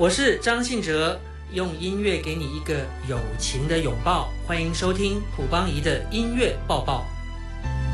我是张信哲，用音乐给你一个友情的拥抱。欢迎收听朴邦仪的音乐抱抱。